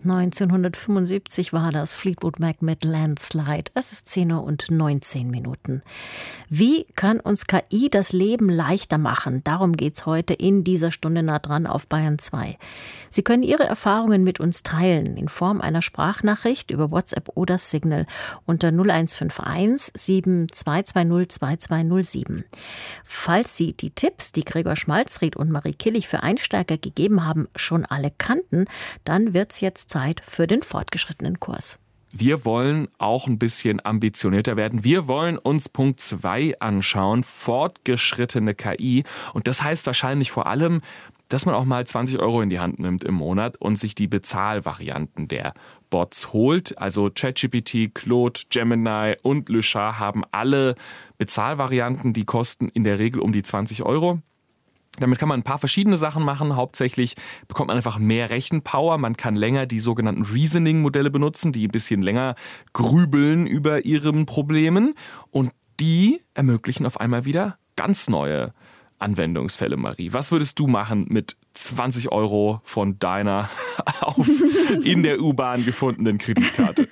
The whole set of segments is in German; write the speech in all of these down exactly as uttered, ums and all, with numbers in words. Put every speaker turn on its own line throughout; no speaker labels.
neunzehnhundertfünfundsiebzig war das, Fleetwood Mac mit Landslide. Es ist zehn Uhr und neunzehn Minuten. Wie kann uns K I das Leben leichter machen? Darum geht's heute in dieser Stunde nah dran auf Bayern zwei. Sie können Ihre Erfahrungen mit uns teilen in Form einer Sprachnachricht über WhatsApp oder Signal unter null eins fünf eins sieben zwei zwei null zwei zwei null sieben. Falls Sie die Tipps, die Gregor Schmalzried und Marie Killig für Einsteiger gegeben haben, schon alle kannten, dann wird's jetzt Zeit für den fortgeschrittenen Kurs.
Wir wollen auch ein bisschen ambitionierter werden. Wir wollen uns Punkt zwei anschauen, fortgeschrittene K I. Und das heißt wahrscheinlich vor allem, dass man auch mal zwanzig Euro in die Hand nimmt im Monat und sich die Bezahlvarianten der Bots holt. Also ChatGPT, Claude, Gemini und Lusha haben alle Bezahlvarianten, die kosten in der Regel um die zwanzig Euro. Damit kann man ein paar verschiedene Sachen machen. Hauptsächlich bekommt man einfach mehr Rechenpower. Man kann länger die sogenannten Reasoning-Modelle benutzen, die ein bisschen länger grübeln über ihren Problemen. Und die ermöglichen auf einmal wieder ganz neue Anwendungsfälle, Marie. Was würdest du machen mit zwanzig Euro von deiner auf in der U-Bahn gefundenen Kreditkarte?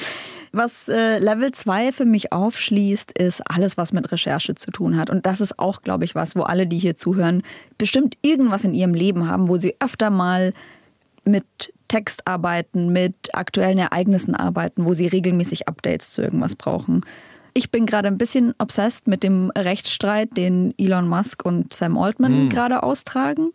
Was äh, Level zwei für mich aufschließt, ist alles, was mit Recherche zu tun hat. Und das ist auch, glaube ich, was, wo alle, die hier zuhören, bestimmt irgendwas in ihrem Leben haben, wo sie öfter mal mit Text arbeiten, mit aktuellen Ereignissen arbeiten, wo sie regelmäßig Updates zu irgendwas brauchen. Ich bin gerade ein bisschen obsessed mit dem Rechtsstreit, den Elon Musk und Sam Altman mhm. gerade austragen.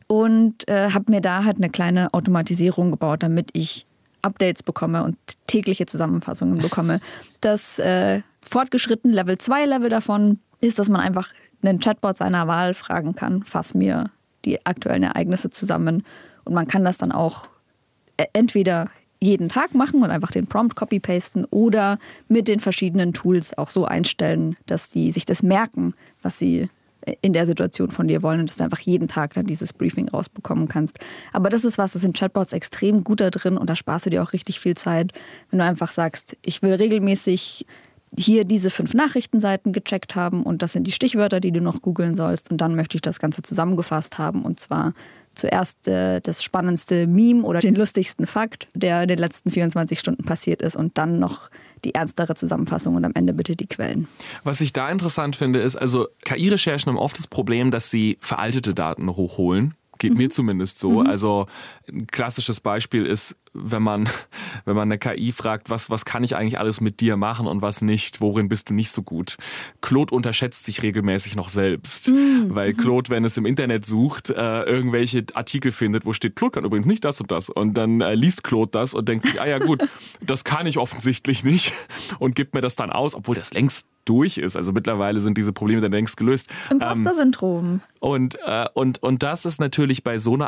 Und äh, habe mir da halt eine kleine Automatisierung gebaut, damit ich Updates bekomme und tägliche Zusammenfassungen bekomme. Das äh, fortgeschritten Level zwei Level davon ist, dass man einfach einen Chatbot seiner Wahl fragen kann, fass mir die aktuellen Ereignisse zusammen. Und man kann das dann auch entweder jeden Tag machen und einfach den Prompt copy-pasten oder mit den verschiedenen Tools auch so einstellen, dass die sich das merken, was sie in der Situation von dir wollen und dass du einfach jeden Tag dann dieses Briefing rausbekommen kannst. Aber das ist was, das sind Chatbots extrem gut da drin und da sparst du dir auch richtig viel Zeit, wenn du einfach sagst, ich will regelmäßig hier diese fünf Nachrichtenseiten gecheckt haben und das sind die Stichwörter, die du noch googeln sollst und dann möchte ich das Ganze zusammengefasst haben und zwar zuerst äh, das spannendste Meme oder den lustigsten Fakt, der in den letzten vierundzwanzig Stunden passiert ist und dann noch die ernstere Zusammenfassung und am Ende bitte die Quellen.
Was ich da interessant finde, ist, also K I-Recherchen haben oft das Problem, dass sie veraltete Daten hochholen. Geht mhm. mir zumindest so. Mhm. Also ein klassisches Beispiel ist, wenn man, wenn man eine K I fragt, was, was kann ich eigentlich alles mit dir machen und was nicht, worin bist du nicht so gut? Claude unterschätzt sich regelmäßig noch selbst, mhm. weil Claude, wenn es im Internet sucht, äh, irgendwelche Artikel findet, wo steht, Claude kann übrigens nicht das und das. Und dann äh, liest Claude das und denkt sich, ah ja gut, das kann ich offensichtlich nicht und gibt mir das dann aus, obwohl das längst durch ist. Also mittlerweile sind diese Probleme dann längst gelöst.
Imposter-Syndrom.
Ähm, und, äh, und, und das ist natürlich bei so einer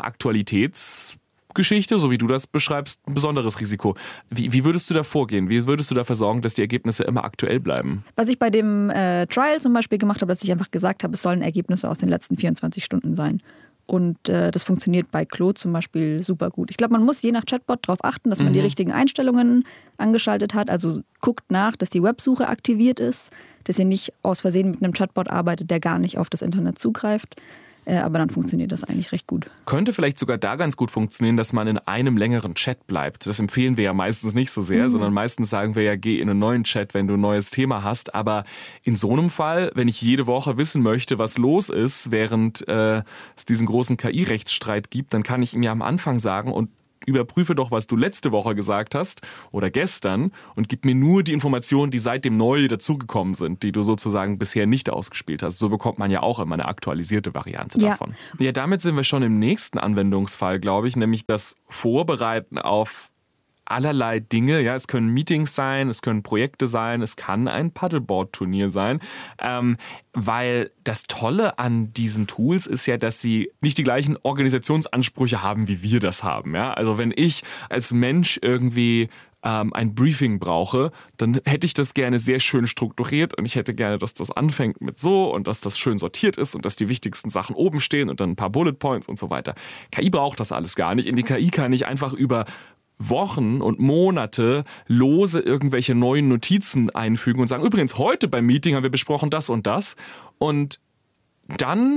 Aktualitätsgeschichte, so wie du das beschreibst, ein besonderes Risiko. Wie, wie würdest du da vorgehen? Wie würdest du dafür sorgen, dass die Ergebnisse immer aktuell bleiben?
Was ich bei dem äh, Trial zum Beispiel gemacht habe, dass ich einfach gesagt habe, es sollen Ergebnisse aus den letzten vierundzwanzig Stunden sein. Und äh, das funktioniert bei Claude zum Beispiel super gut. Ich glaube, man muss je nach Chatbot darauf achten, dass man mhm. die richtigen Einstellungen angeschaltet hat. Also guckt nach, dass die Websuche aktiviert ist, dass ihr nicht aus Versehen mit einem Chatbot arbeitet, der gar nicht auf das Internet zugreift. Äh, aber dann funktioniert das eigentlich recht gut.
Könnte vielleicht sogar da ganz gut funktionieren, dass man in einem längeren Chat bleibt. Das empfehlen wir ja meistens nicht so sehr, mhm. sondern meistens sagen wir ja, geh in einen neuen Chat, wenn du ein neues Thema hast. Aber in so einem Fall, wenn ich jede Woche wissen möchte, was los ist, während äh, es diesen großen K I-Rechtsstreit gibt, dann kann ich ihm ja am Anfang sagen und überprüfe doch, was du letzte Woche gesagt hast oder gestern und gib mir nur die Informationen, die seitdem neu dazugekommen sind, die du sozusagen bisher nicht ausgespielt hast. So bekommt man ja auch immer eine aktualisierte Variante
ja.
davon. Ja, damit sind wir schon im nächsten Anwendungsfall, glaube ich, nämlich das Vorbereiten auf allerlei Dinge. Ja, es können Meetings sein, es können Projekte sein, es kann ein Paddleboard-Turnier sein. Ähm, weil das Tolle an diesen Tools ist ja, dass sie nicht die gleichen Organisationsansprüche haben, wie wir das haben. Ja? Also wenn ich als Mensch irgendwie ähm, ein Briefing brauche, dann hätte ich das gerne sehr schön strukturiert und ich hätte gerne, dass das anfängt mit so und dass das schön sortiert ist und dass die wichtigsten Sachen oben stehen und dann ein paar Bullet Points und so weiter. K I braucht das alles gar nicht. In die K I kann ich einfach über Wochen und Monate lose irgendwelche neuen Notizen einfügen und sagen, übrigens heute beim Meeting haben wir besprochen das und das und dann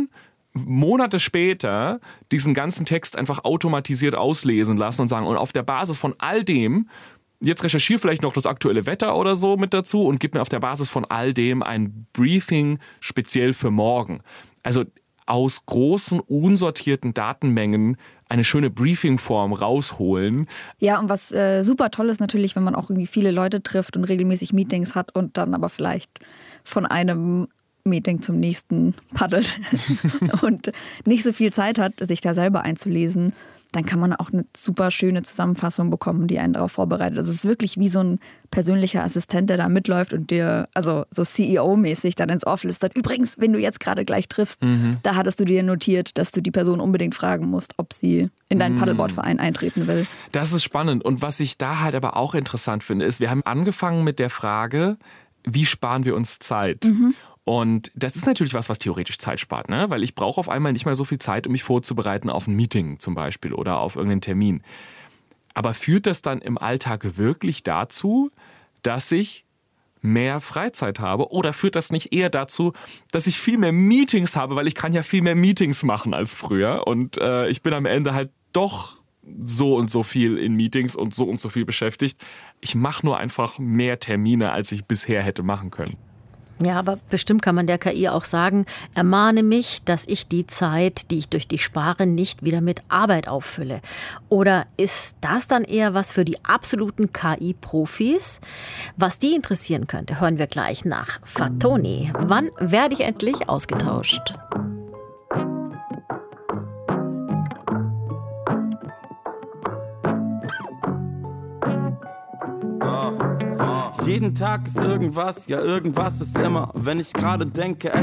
Monate später diesen ganzen Text einfach automatisiert auslesen lassen und sagen, und auf der Basis von all dem, jetzt recherchiere vielleicht noch das aktuelle Wetter oder so mit dazu und gib mir auf der Basis von all dem ein Briefing speziell für morgen. Also aus großen, unsortierten Datenmengen eine schöne Briefingform rausholen.
Ja, und was äh, super toll ist natürlich, wenn man auch irgendwie viele Leute trifft und regelmäßig Meetings hat und dann aber vielleicht von einem Meeting zum nächsten paddelt und nicht so viel Zeit hat, sich da selber einzulesen, dann kann man auch eine super schöne Zusammenfassung bekommen, die einen darauf vorbereitet. Also es ist wirklich wie so ein persönlicher Assistent, der da mitläuft und dir, also so C E O-mäßig, dann ins Ohr flüstert. Übrigens, wenn du jetzt gerade gleich triffst, mhm. da hattest du dir notiert, dass du die Person unbedingt fragen musst, ob sie in deinen mhm. Paddleboard-Verein eintreten will.
Das ist spannend. Und was ich da halt aber auch interessant finde, ist, wir haben angefangen mit der Frage, wie sparen wir uns Zeit? Mhm. Und das ist natürlich was, was theoretisch Zeit spart, ne? Weil ich brauche auf einmal nicht mehr so viel Zeit, um mich vorzubereiten auf ein Meeting zum Beispiel oder auf irgendeinen Termin. Aber führt das dann im Alltag wirklich dazu, dass ich mehr Freizeit habe? Oder führt das nicht eher dazu, dass ich viel mehr Meetings habe? Weil ich kann ja viel mehr Meetings machen als früher. Und äh, ich bin am Ende halt doch so und so viel in Meetings und so und so viel beschäftigt. Ich mache nur einfach mehr Termine, als ich bisher hätte machen können.
Ja, aber bestimmt kann man der K I auch sagen, ermahne mich, dass ich die Zeit, die ich durch dich spare, nicht wieder mit Arbeit auffülle. Oder ist das dann eher was für die absoluten K I-Profis? Was die interessieren könnte, hören wir gleich nach Fatoni. Wann werde ich endlich ausgetauscht?
Jeden Tag ist irgendwas, ja irgendwas ist immer, wenn ich gerade denke,